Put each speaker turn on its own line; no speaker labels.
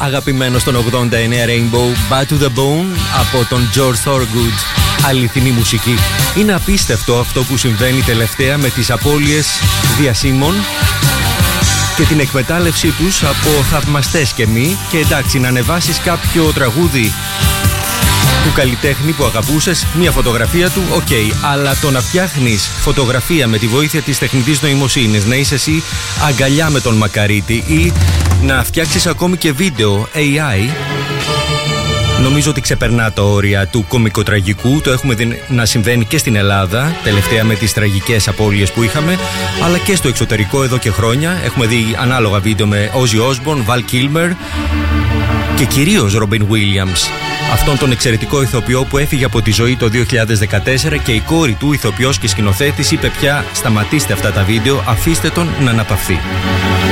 αγαπημένο στον 89 Rainbow, Bad to the Bone από τον George Thorogood. Αληθινή μουσική. Είναι απίστευτο αυτό που συμβαίνει τελευταία με τις απώλειες διασύμων και την εκμετάλλευσή τους από θαυμαστές και μη. Και εντάξει, να ανεβάσεις κάποιο τραγούδι του καλλιτέχνη που αγαπούσες, μια φωτογραφία του, αλλά το να φτιάχνεις φωτογραφία με τη βοήθεια της τεχνητής νοημοσύνης, να είσαι εσύ αγκαλιά με τον Μακαρίτη ή να φτιάξεις ακόμη και βίντεο AI, νομίζω ότι ξεπερνά τα όρια του κωμικοτραγικού. Το έχουμε δει να συμβαίνει και στην Ελλάδα, τελευταία με τις τραγικές απώλειες που είχαμε, αλλά και στο εξωτερικό εδώ και χρόνια. Έχουμε δει ανάλογα βίντεο με Ozzy Osbourne, Val Kilmer και κυρίως Robin Williams, αυτόν τον εξαιρετικό ηθοποιό που έφυγε από τη ζωή το 2014, και η κόρη του, ηθοποιός και σκηνοθέτης, είπε πια σταματήστε αυτά τα βίντεο, αφήστε τον να αναπαυθεί.